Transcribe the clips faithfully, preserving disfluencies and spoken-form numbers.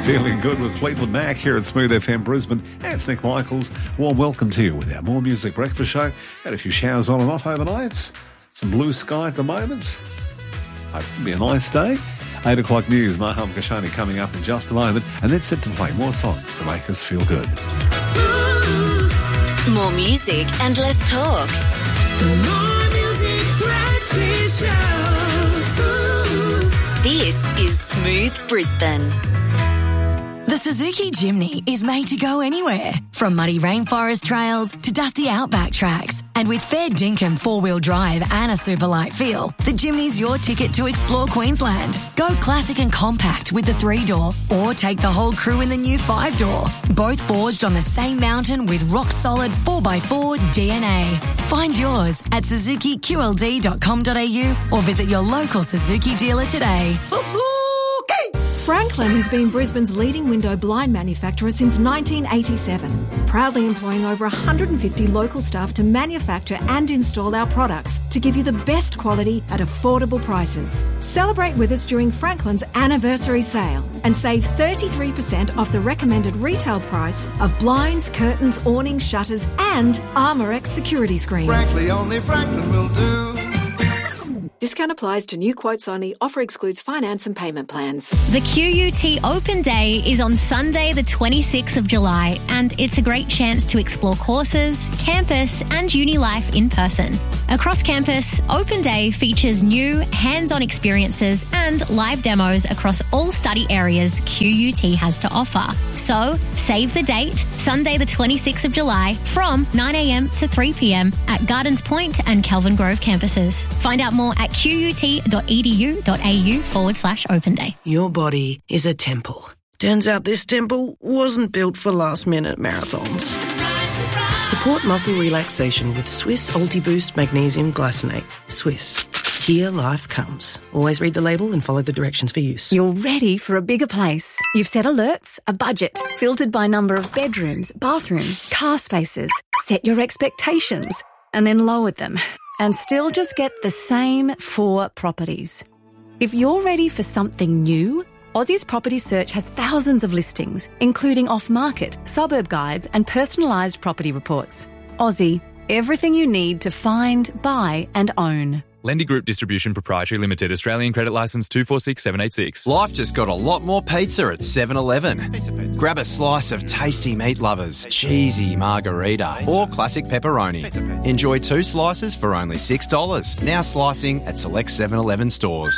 Feeling good with Fleetwood Mac here at Smooth F M Brisbane. Hey, it's Nick Michaels. Warm welcome to you with our More Music Breakfast Show. Had a few showers on and off overnight. Some blue sky at the moment. Hope it'll be a nice day. eight o'clock news, Maham Kashani coming up in just a moment. And then set to play more songs to make us feel good. More music and less talk. The More Music Breakfast Show. This is Smooth Brisbane. The Suzuki Jimny is made to go anywhere, from muddy rainforest trails to dusty outback tracks. And with fair dinkum four-wheel drive and a super light feel, the Jimny's your ticket to explore Queensland. Go classic and compact with the three-door, or take the whole crew in the new five-door. Both forged on the same mountain with rock-solid four by four D N A. Find yours at suzuki q l d dot com dot a u or visit your local Suzuki dealer today. Suzuki! Franklin has been Brisbane's leading window blind manufacturer since nineteen eighty-seven, proudly employing over one hundred fifty local staff to manufacture and install our products to give you the best quality at affordable prices. Celebrate with us during Franklin's anniversary sale and save thirty-three percent off the recommended retail price of blinds, curtains, awnings, shutters and Armorex security screens. Frankly, only Franklin will do. Discount applies to new quotes only. Offer excludes finance and payment plans. The Q U T Open Day is on Sunday the twenty-sixth of July, and it's a great chance to explore courses, campus and uni life in person. Across campus, Open Day features new hands-on experiences and live demos across all study areas Q U T has to offer. So, save the date, Sunday the twenty-sixth of July from nine a m to three p m at Gardens Point and Kelvin Grove campuses. Find out more at qut.edu.au forward slash open day. Your body is a temple. Turns out this temple wasn't built for last-minute marathons. Support muscle relaxation with Swiss Ultiboost Magnesium Glycinate. Swiss. Here life comes. Always read the label and follow the directions for use. You're ready for a bigger place. You've set alerts, a budget, filtered by number of bedrooms, bathrooms, car spaces. Set your expectations and then lowered them. And still just get the same four properties. If you're ready for something new, Aussie's Property Search has thousands of listings, including off-market, suburb guides and personalised property reports. Aussie, everything you need to find, buy and own. Lendy Group Distribution Proprietary Limited, Australian Credit Licence two four six seven eight six. Life just got a lot more pizza at seven eleven. Grab a slice of tasty meat lovers, cheesy margarita or classic pepperoni. Enjoy two slices for only six dollars. Now slicing at select seven eleven stores.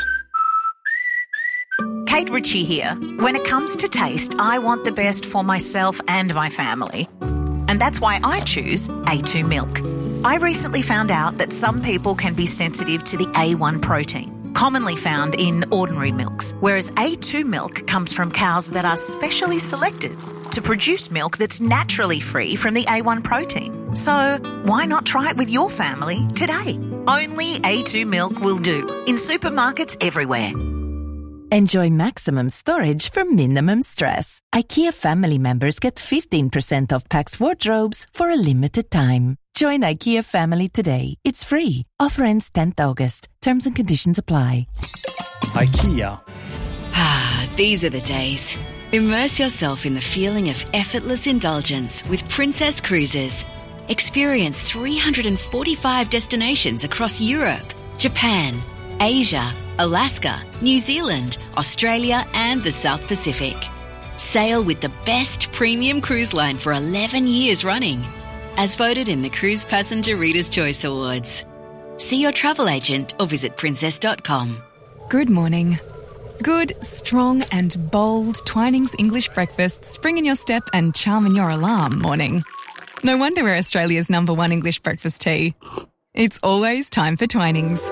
Kate Ritchie here. When it comes to taste, I want the best for myself and my family. And that's why I choose A two milk. I recently found out that some people can be sensitive to the A one protein, commonly found in ordinary milks, whereas A two milk comes from cows that are specially selected to produce milk that's naturally free from the A one protein. So why not try it with your family today? Only A two milk will do in supermarkets everywhere. Enjoy maximum storage for minimum stress. IKEA family members get fifteen percent off Pax wardrobes for a limited time. Join IKEA family today. It's free. Offer ends tenth August. Terms and conditions apply. IKEA. Ah, these are the days. Immerse yourself in the feeling of effortless indulgence with Princess Cruises. Experience three hundred forty-five destinations across Europe, Japan, Asia, Alaska, New Zealand, Australia and the South Pacific. Sail with the best premium cruise line for eleven years running, as voted in the Cruise Passenger Reader's Choice Awards. See your travel agent or visit princess dot com. Good morning. Good, strong and bold Twinings English breakfast spring in your step and charm in your alarm morning. No wonder we're Australia's number one English breakfast tea. It's always time for Twinings.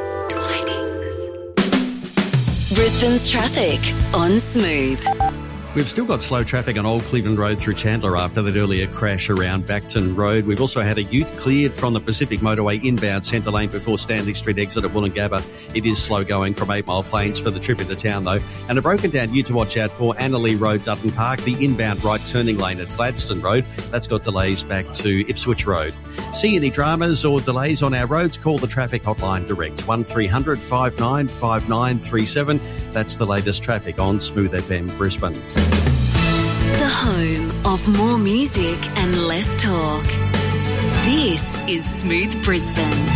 Brisbane's traffic on Smooth. We've still got slow traffic on Old Cleveland Road through Chandler after that earlier crash around Backton Road. We've also had a ute cleared from the Pacific Motorway inbound Centre Lane before Stanley Street exit at Wollongabba. It is slow going from Eight Mile Plains for the trip into town though. And a broken down ute to watch out for Annalee Road, Dutton Park, the inbound right turning lane at Gladstone Road. That's got delays back to Ipswich Road. See any dramas or delays on our roads? Call the traffic hotline direct, one three hundred five nine five nine three seven. That's the latest traffic on Smooth F M Brisbane. The home of more music and less talk. This is Smooth Brisbane.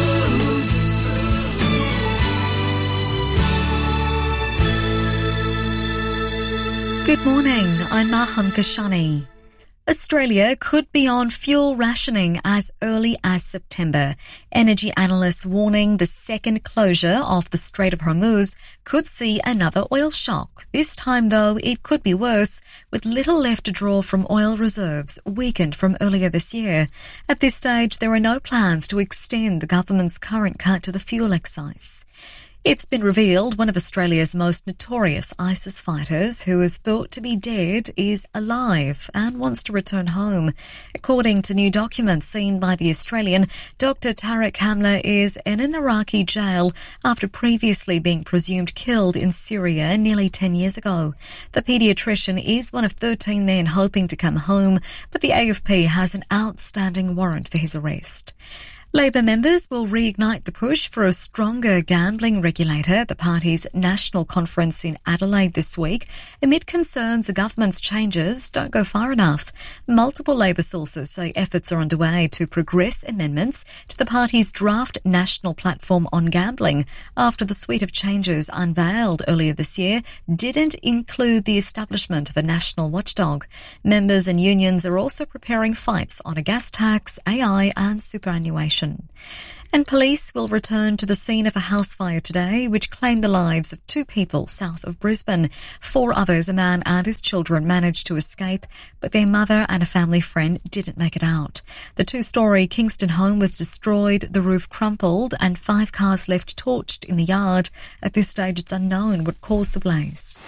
Good morning, I'm Maham Kashani. Australia could be on fuel rationing as early as September. Energy analysts warning the second closure of the Strait of Hormuz could see another oil shock. This time, though, it could be worse, with little left to draw from oil reserves weakened from earlier this year. At this stage, there are no plans to extend the government's current cut to the fuel excise. It's been revealed one of Australia's most notorious ISIS fighters, who is thought to be dead, is alive and wants to return home. According to new documents seen by The Australian, Doctor Tariq Hamla is in an Iraqi jail after previously being presumed killed in Syria nearly ten years ago. The paediatrician is one of thirteen men hoping to come home, but the A F P has an outstanding warrant for his arrest. Labor members will reignite the push for a stronger gambling regulator at the party's national conference in Adelaide this week, amid concerns the government's changes don't go far enough. Multiple Labor sources say efforts are underway to progress amendments to the party's draft national platform on gambling after the suite of changes unveiled earlier this year didn't include the establishment of a national watchdog. Members and unions are also preparing fights on a gas tax, A I and superannuation. And police will return to the scene of a house fire today, which claimed the lives of two people south of Brisbane. Four others, a man and his children, managed to escape, but their mother and a family friend didn't make it out. The two-storey Kingston home was destroyed, the roof crumpled, and five cars left torched in the yard. At this stage, it's unknown what caused the blaze.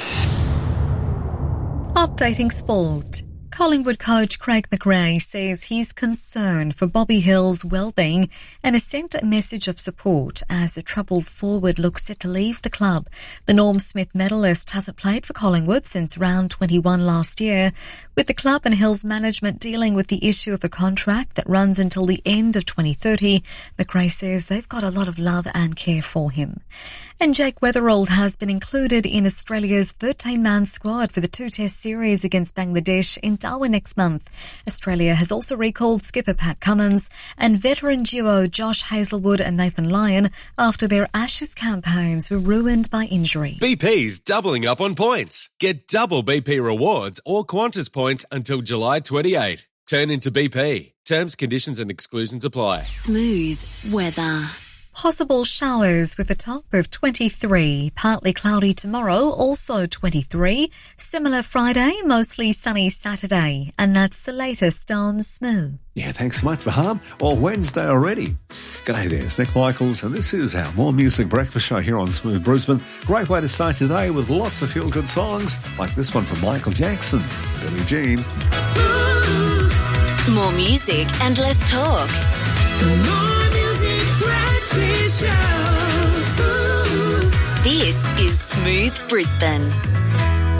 Updating sport. Collingwood coach Craig McRae says he's concerned for Bobby Hill's well-being and has sent a message of support as a troubled forward looks set to leave the club. The Norm Smith medalist hasn't played for Collingwood since round twenty-one last year, with the club and Hill's management dealing with the issue of a contract that runs until the end of twenty thirty. McRae says they've got a lot of love and care for him. And Jake Weatherald has been included in Australia's thirteen-man squad for the two-test series against Bangladesh in Darwin next month. Australia has also recalled skipper Pat Cummins and veteran duo Josh Hazelwood and Nathan Lyon after their Ashes campaigns were ruined by injury. B P's doubling up on points. Get double B P rewards or Qantas points until July twenty-eighth. Turn into B P. Terms, conditions and exclusions apply. Smooth weather. Possible showers with a top of twenty-three. Partly cloudy tomorrow, also twenty-three. Similar Friday, mostly sunny Saturday. And that's the latest on Smooth. Yeah, thanks so much, Baham. Well, Wednesday already. G'day there, it's Nick Michaels, and this is our More Music Breakfast Show here on Smooth Brisbane. Great way to start today with lots of feel-good songs, like this one from Michael Jackson, Billie Jean. More music and less talk. More music breakfast show. This is Smooth Brisbane.